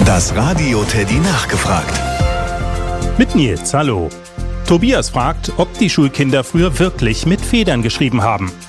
Das Radio Teddy nachgefragt. Mit Nils, hallo. Tobias fragt, ob die Schulkinder früher wirklich mit Federn geschrieben haben.